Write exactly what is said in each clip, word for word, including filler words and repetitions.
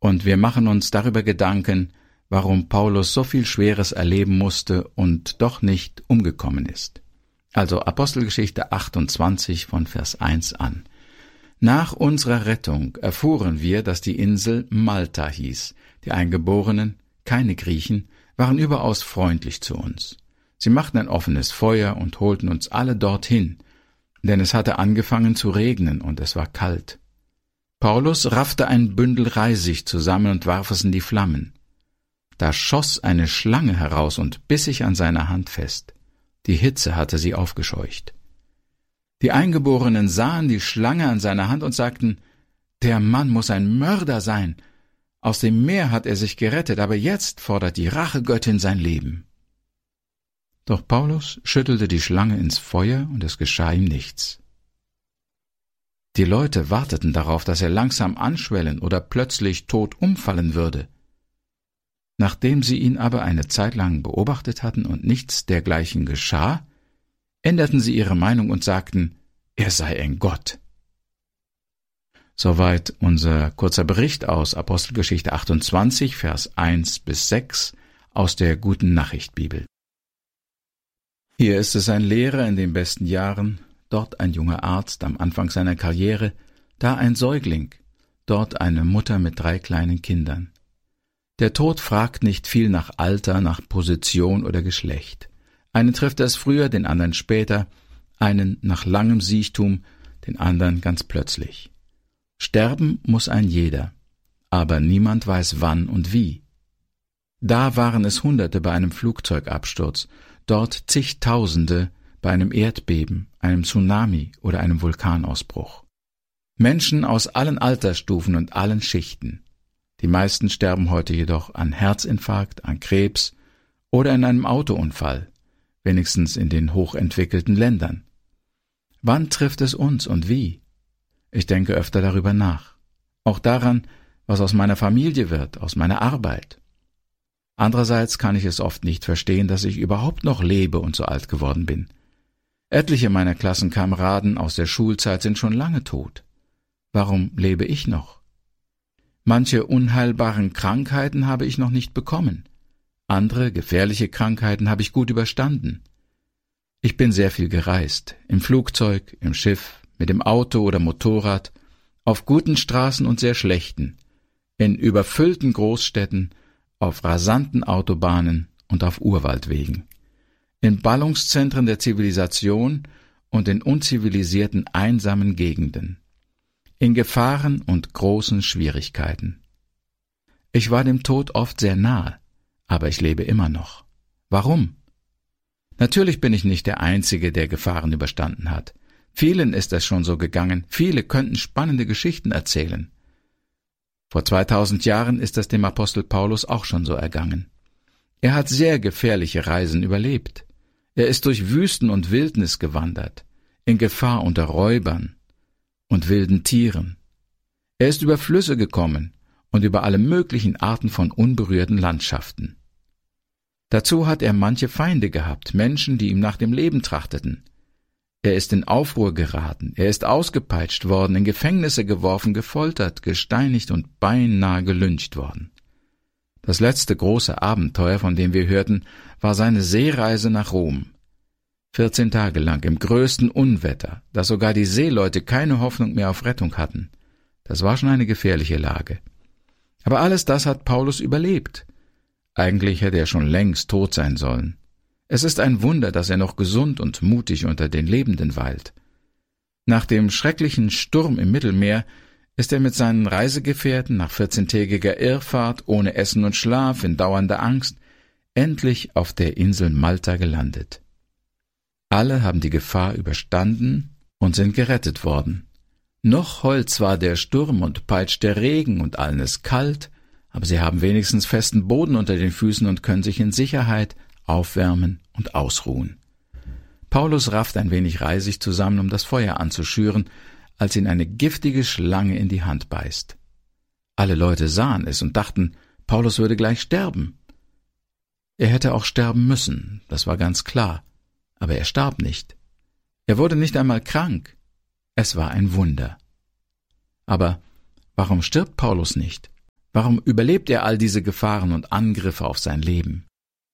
Und wir machen uns darüber Gedanken, warum Paulus so viel Schweres erleben musste und doch nicht umgekommen ist. Also Apostelgeschichte achtundzwanzig von Vers eins an. Nach unserer Rettung erfuhren wir, dass die Insel Malta hieß. Die Eingeborenen, keine Griechen, waren überaus freundlich zu uns. Sie machten ein offenes Feuer und holten uns alle dorthin, denn es hatte angefangen zu regnen und es war kalt. Paulus raffte ein Bündel Reisig zusammen und warf es in die Flammen. Da schoss eine Schlange heraus und biss sich an seiner Hand fest. Die Hitze hatte sie aufgescheucht. Die Eingeborenen sahen die Schlange an seiner Hand und sagten, »Der Mann muss ein Mörder sein. Aus dem Meer hat er sich gerettet, aber jetzt fordert die Rachegöttin sein Leben.« Doch Paulus schüttelte die Schlange ins Feuer, und es geschah ihm nichts. Die Leute warteten darauf, dass er langsam anschwellen oder plötzlich tot umfallen würde. Nachdem sie ihn aber eine Zeit lang beobachtet hatten und nichts dergleichen geschah, änderten sie ihre Meinung und sagten, er sei ein Gott. Soweit unser kurzer Bericht aus Apostelgeschichte achtundzwanzig, Vers eins bis sechs aus der Guten Nachricht Bibel. Hier ist es ein Lehrer in den besten Jahren, dort ein junger Arzt am Anfang seiner Karriere, da ein Säugling, dort eine Mutter mit drei kleinen Kindern. Der Tod fragt nicht viel nach Alter, nach Position oder Geschlecht. Einen trifft es früher, den anderen später, einen nach langem Siechtum, den anderen ganz plötzlich. Sterben muss ein jeder, aber niemand weiß wann und wie. Da waren es Hunderte bei einem Flugzeugabsturz, dort zigtausende bei einem Erdbeben, einem Tsunami oder einem Vulkanausbruch. Menschen aus allen Altersstufen und allen Schichten. Die meisten sterben heute jedoch an Herzinfarkt, an Krebs oder in einem Autounfall, wenigstens in den hochentwickelten Ländern. Wann trifft es uns und wie? Ich denke öfter darüber nach. Auch daran, was aus meiner Familie wird, aus meiner Arbeit. Andererseits kann ich es oft nicht verstehen, dass ich überhaupt noch lebe und so alt geworden bin. Etliche meiner Klassenkameraden aus der Schulzeit sind schon lange tot. Warum lebe ich noch? Manche unheilbaren Krankheiten habe ich noch nicht bekommen. Andere gefährliche Krankheiten habe ich gut überstanden. Ich bin sehr viel gereist, im Flugzeug, im Schiff, mit dem Auto oder Motorrad, auf guten Straßen und sehr schlechten, in überfüllten Großstädten, auf rasanten Autobahnen und auf Urwaldwegen, in Ballungszentren der Zivilisation und in unzivilisierten, einsamen Gegenden, in Gefahren und großen Schwierigkeiten. Ich war dem Tod oft sehr nahe, aber ich lebe immer noch. Warum? Natürlich bin ich nicht der Einzige, der Gefahren überstanden hat. Vielen ist es schon so gegangen, viele könnten spannende Geschichten erzählen. Vor zweitausend Jahren ist es dem Apostel Paulus auch schon so ergangen. Er hat sehr gefährliche Reisen überlebt. Er ist durch Wüsten und Wildnis gewandert, in Gefahr unter Räubern und wilden Tieren. Er ist über Flüsse gekommen und über alle möglichen Arten von unberührten Landschaften. Dazu hat er manche Feinde gehabt, Menschen, die ihm nach dem Leben trachteten. Er ist in Aufruhr geraten, er ist ausgepeitscht worden, in Gefängnisse geworfen, gefoltert, gesteinigt und beinahe gelyncht worden. Das letzte große Abenteuer, von dem wir hörten, war seine Seereise nach Rom. Vierzehn Tage lang im größten Unwetter, dass sogar die Seeleute keine Hoffnung mehr auf Rettung hatten. Das war schon eine gefährliche Lage. Aber alles das hat Paulus überlebt. Eigentlich hätte er schon längst tot sein sollen. Es ist ein Wunder, dass er noch gesund und mutig unter den Lebenden weilt. Nach dem schrecklichen Sturm im Mittelmeer ist er mit seinen Reisegefährten nach vierzehntägiger Irrfahrt, ohne Essen und Schlaf, in dauernder Angst, endlich auf der Insel Malta gelandet. Alle haben die Gefahr überstanden und sind gerettet worden. Noch heult zwar der Sturm und peitscht der Regen und allen ist kalt, aber sie haben wenigstens festen Boden unter den Füßen und können sich in Sicherheit aufwärmen und ausruhen. Paulus rafft ein wenig Reisig zusammen, um das Feuer anzuschüren, als ihn eine giftige Schlange in die Hand beißt. Alle Leute sahen es und dachten, Paulus würde gleich sterben. Er hätte auch sterben müssen, das war ganz klar, aber er starb nicht. Er wurde nicht einmal krank. Es war ein Wunder. Aber warum stirbt Paulus nicht? Warum überlebt er all diese Gefahren und Angriffe auf sein Leben?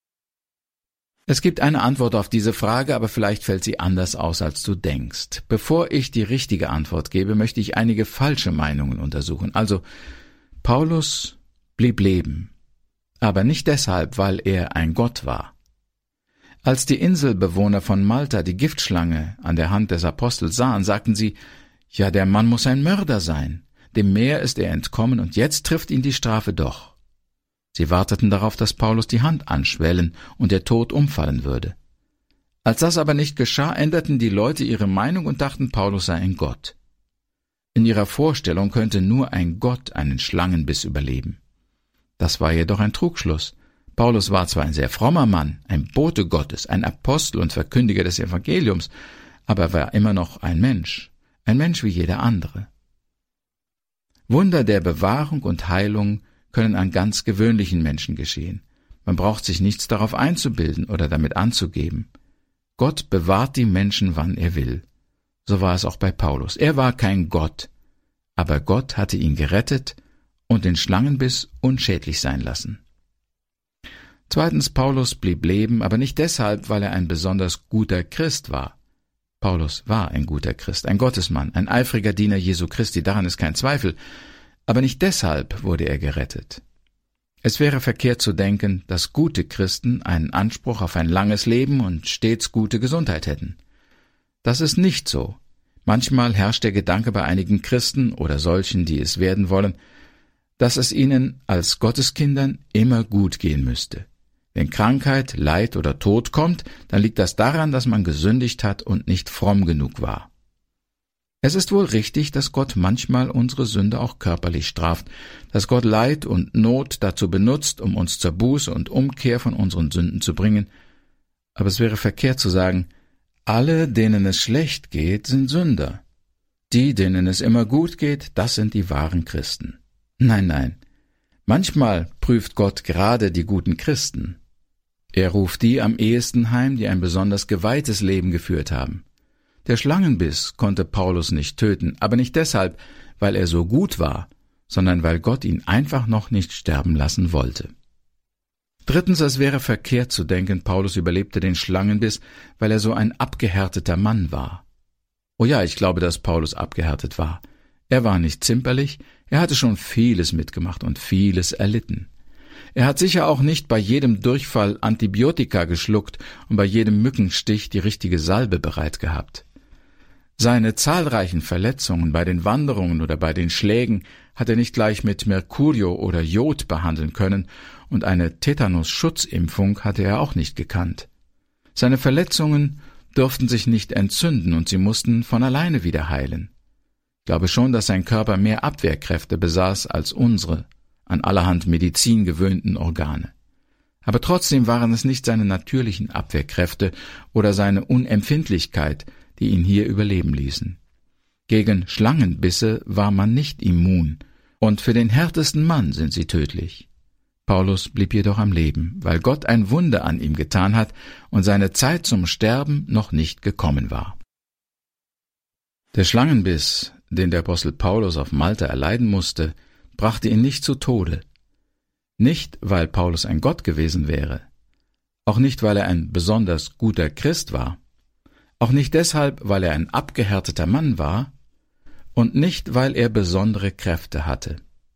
Es gibt eine Antwort auf diese Frage, aber vielleicht fällt sie anders aus, als du denkst. Bevor ich die richtige Antwort gebe, möchte ich einige falsche Meinungen untersuchen. Also, Paulus blieb leben, aber nicht deshalb, weil er ein Gott war. Als die Inselbewohner von Malta die Giftschlange an der Hand des Apostels sahen, sagten sie, ja, der Mann muss ein Mörder sein. Dem Meer ist er entkommen und jetzt trifft ihn die Strafe doch. Sie warteten darauf, dass Paulus die Hand anschwellen und der Tod umfallen würde. Als das aber nicht geschah, änderten die Leute ihre Meinung und dachten, Paulus sei ein Gott. In ihrer Vorstellung könnte nur ein Gott einen Schlangenbiss überleben. Das war jedoch ein Trugschluss. Paulus war zwar ein sehr frommer Mann, ein Bote Gottes, ein Apostel und Verkündiger des Evangeliums, aber er war immer noch ein Mensch, ein Mensch wie jeder andere. Wunder der Bewahrung und Heilung können an ganz gewöhnlichen Menschen geschehen. Man braucht sich nichts darauf einzubilden oder damit anzugeben. Gott bewahrt die Menschen, wann er will. So war es auch bei Paulus. Er war kein Gott, aber Gott hatte ihn gerettet und den Schlangenbiss unschädlich sein lassen. Zweitens, Paulus blieb leben, aber nicht deshalb, weil er ein besonders guter Christ war. Paulus war ein guter Christ, ein Gottesmann, ein eifriger Diener Jesu Christi, daran ist kein Zweifel. Aber nicht deshalb wurde er gerettet. Es wäre verkehrt zu denken, dass gute Christen einen Anspruch auf ein langes Leben und stets gute Gesundheit hätten. Das ist nicht so. Manchmal herrscht der Gedanke bei einigen Christen oder solchen, die es werden wollen, dass es ihnen als Gotteskindern immer gut gehen müsste. Wenn Krankheit, Leid oder Tod kommt, dann liegt das daran, dass man gesündigt hat und nicht fromm genug war. Es ist wohl richtig, dass Gott manchmal unsere Sünde auch körperlich straft, dass Gott Leid und Not dazu benutzt, um uns zur Buße und Umkehr von unseren Sünden zu bringen. Aber es wäre verkehrt zu sagen, alle, denen es schlecht geht, sind Sünder. Die, denen es immer gut geht, das sind die wahren Christen. Nein, nein. Manchmal prüft Gott gerade die guten Christen. Er ruft die am ehesten heim, die ein besonders geweihtes Leben geführt haben. Der Schlangenbiss konnte Paulus nicht töten, aber nicht deshalb, weil er so gut war, sondern weil Gott ihn einfach noch nicht sterben lassen wollte. Drittens, es wäre verkehrt zu denken, Paulus überlebte den Schlangenbiss, weil er so ein abgehärteter Mann war. Oh ja, ich glaube, dass Paulus abgehärtet war. Er war nicht zimperlich, er hatte schon vieles mitgemacht und vieles erlitten. Er hat sicher auch nicht bei jedem Durchfall Antibiotika geschluckt und bei jedem Mückenstich die richtige Salbe bereit gehabt. Seine zahlreichen Verletzungen bei den Wanderungen oder bei den Schlägen hat er nicht gleich mit Mercurio oder Jod behandeln können, und eine Tetanus-Schutzimpfung hatte er auch nicht gekannt. Seine Verletzungen durften sich nicht entzünden und sie mussten von alleine wieder heilen. Ich glaube schon, dass sein Körper mehr Abwehrkräfte besaß als unsere, an allerhand Medizin gewöhnten Organe. Aber trotzdem waren es nicht seine natürlichen Abwehrkräfte oder seine Unempfindlichkeit, die ihn hier überleben ließen. Gegen Schlangenbisse war man nicht immun, und für den härtesten Mann sind sie tödlich. Paulus blieb jedoch am Leben, weil Gott ein Wunder an ihm getan hat und seine Zeit zum Sterben noch nicht gekommen war. Der Schlangenbiss, den der Apostel Paulus auf Malta erleiden musste, brachte ihn nicht zu Tode. Nicht, weil Paulus ein Gott gewesen wäre, auch nicht, weil er ein besonders guter Christ war, auch nicht deshalb, weil er ein abgehärteter Mann war, und nicht, weil er besondere Kräfte hatte.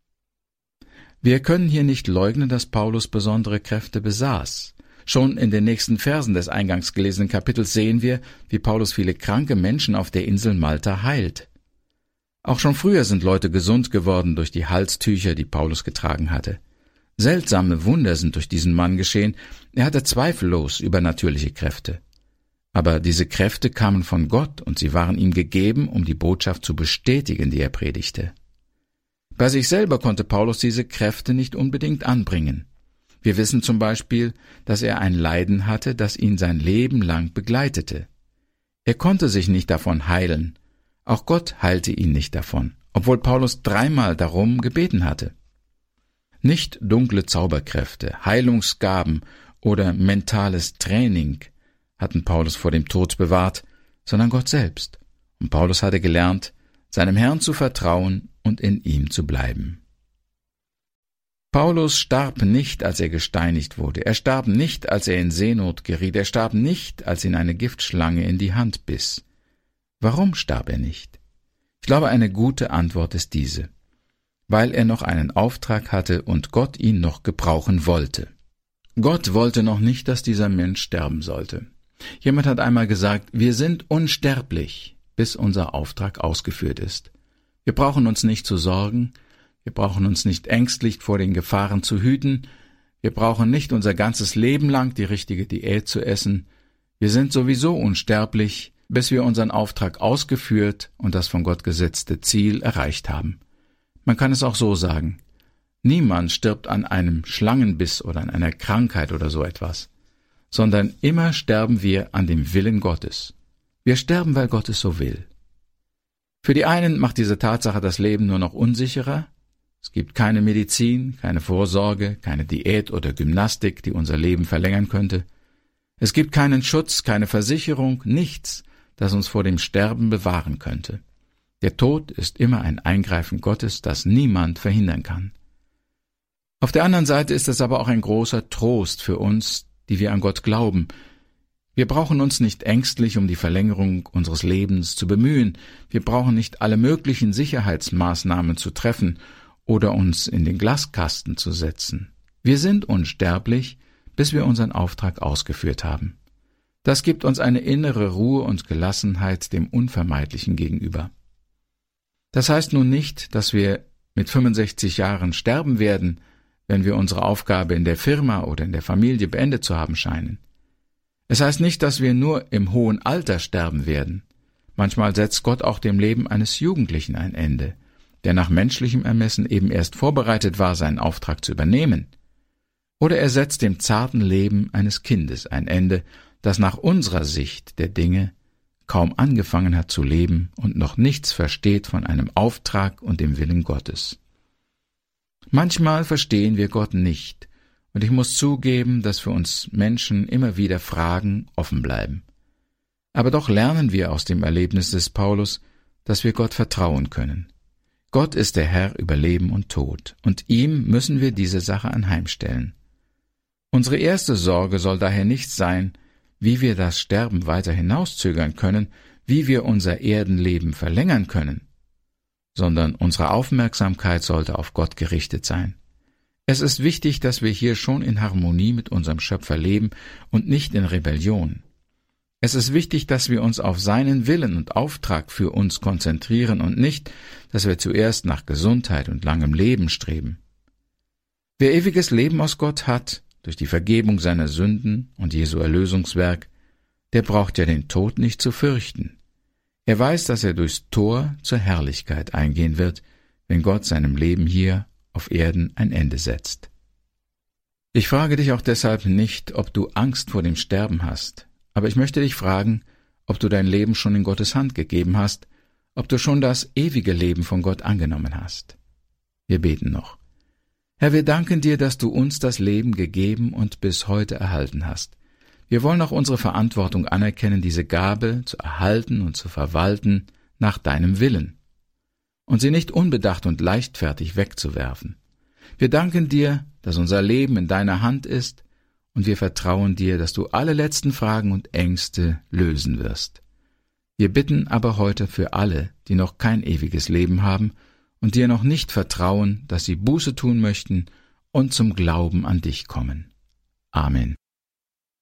Wir können hier nicht leugnen, dass Paulus besondere Kräfte besaß. Schon in den nächsten Versen des eingangs gelesenen Kapitels sehen wir, wie Paulus viele kranke Menschen auf der Insel Malta heilt. Auch schon früher sind Leute gesund geworden durch die Halstücher, die Paulus getragen hatte. Seltsame Wunder sind durch diesen Mann geschehen, er hatte zweifellos übernatürliche Kräfte. Aber diese Kräfte kamen von Gott und sie waren ihm gegeben, um die Botschaft zu bestätigen, die er predigte. Bei sich selber konnte Paulus diese Kräfte nicht unbedingt anbringen. Wir wissen zum Beispiel, dass er ein Leiden hatte, das ihn sein Leben lang begleitete. Er konnte sich nicht davon heilen. Auch Gott heilte ihn nicht davon, obwohl Paulus dreimal darum gebeten hatte. Nicht dunkle Zauberkräfte, Heilungsgaben oder mentales Training hatten Paulus vor dem Tod bewahrt, sondern Gott selbst. Und Paulus hatte gelernt, seinem Herrn zu vertrauen und in ihm zu bleiben. Paulus starb nicht, als er gesteinigt wurde. Er starb nicht, als er in Seenot geriet. Er starb nicht, als ihn eine Giftschlange in die Hand biss. Warum starb er nicht? Ich glaube, eine gute Antwort ist diese: Weil er noch einen Auftrag hatte und Gott ihn noch gebrauchen wollte. Gott wollte noch nicht, dass dieser Mensch sterben sollte. Jemand hat einmal gesagt, wir sind unsterblich, bis unser Auftrag ausgeführt ist. Wir brauchen uns nicht zu sorgen, wir brauchen uns nicht ängstlich vor den Gefahren zu hüten, wir brauchen nicht unser ganzes Leben lang die richtige Diät zu essen. Wir sind sowieso unsterblich, bis wir unseren Auftrag ausgeführt und das von Gott gesetzte Ziel erreicht haben. Man kann es auch so sagen: Niemand stirbt an einem Schlangenbiss oder an einer Krankheit oder so etwas, sondern immer sterben wir an dem Willen Gottes. Wir sterben, weil Gott es so will. Für die einen macht diese Tatsache das Leben nur noch unsicherer. Es gibt keine Medizin, keine Vorsorge, keine Diät oder Gymnastik, die unser Leben verlängern könnte. Es gibt keinen Schutz, keine Versicherung, nichts, das uns vor dem Sterben bewahren könnte. Der Tod ist immer ein Eingreifen Gottes, das niemand verhindern kann. Auf der anderen Seite ist es aber auch ein großer Trost für uns, die wir an Gott glauben. Wir brauchen uns nicht ängstlich um die Verlängerung unseres Lebens zu bemühen. Wir brauchen nicht alle möglichen Sicherheitsmaßnahmen zu treffen oder uns in den Glaskasten zu setzen. Wir sind unsterblich, bis wir unseren Auftrag ausgeführt haben. Das gibt uns eine innere Ruhe und Gelassenheit dem Unvermeidlichen gegenüber. Das heißt nun nicht, dass wir mit fünfundsechzig Jahren sterben werden, wenn wir unsere Aufgabe in der Firma oder in der Familie beendet zu haben scheinen. Es heißt nicht, dass wir nur im hohen Alter sterben werden. Manchmal setzt Gott auch dem Leben eines Jugendlichen ein Ende, der nach menschlichem Ermessen eben erst vorbereitet war, seinen Auftrag zu übernehmen. Oder er setzt dem zarten Leben eines Kindes ein Ende, das nach unserer Sicht der Dinge kaum angefangen hat zu leben und noch nichts versteht von einem Auftrag und dem Willen Gottes. Manchmal verstehen wir Gott nicht, und ich muss zugeben, dass für uns Menschen immer wieder Fragen offen bleiben. Aber doch lernen wir aus dem Erlebnis des Paulus, dass wir Gott vertrauen können. Gott ist der Herr über Leben und Tod, und ihm müssen wir diese Sache anheimstellen. Unsere erste Sorge soll daher nicht sein, wie wir das Sterben weiter hinauszögern können, wie wir unser Erdenleben verlängern können, sondern unsere Aufmerksamkeit sollte auf Gott gerichtet sein. Es ist wichtig, dass wir hier schon in Harmonie mit unserem Schöpfer leben und nicht in Rebellion. Es ist wichtig, dass wir uns auf seinen Willen und Auftrag für uns konzentrieren und nicht, dass wir zuerst nach Gesundheit und langem Leben streben. Wer ewiges Leben aus Gott hat, durch die Vergebung seiner Sünden und Jesu Erlösungswerk, der braucht ja den Tod nicht zu fürchten. Er weiß, dass er durchs Tor zur Herrlichkeit eingehen wird, wenn Gott seinem Leben hier auf Erden ein Ende setzt. Ich frage dich auch deshalb nicht, ob du Angst vor dem Sterben hast, aber ich möchte dich fragen, ob du dein Leben schon in Gottes Hand gegeben hast, ob du schon das ewige Leben von Gott angenommen hast. Wir beten noch. Herr, wir danken dir, dass du uns das Leben gegeben und bis heute erhalten hast. Wir wollen auch unsere Verantwortung anerkennen, diese Gabe zu erhalten und zu verwalten nach deinem Willen und sie nicht unbedacht und leichtfertig wegzuwerfen. Wir danken dir, dass unser Leben in deiner Hand ist, und wir vertrauen dir, dass du alle letzten Fragen und Ängste lösen wirst. Wir bitten aber heute für alle, die noch kein ewiges Leben haben und dir noch nicht vertrauen, dass sie Buße tun möchten und zum Glauben an dich kommen. Amen.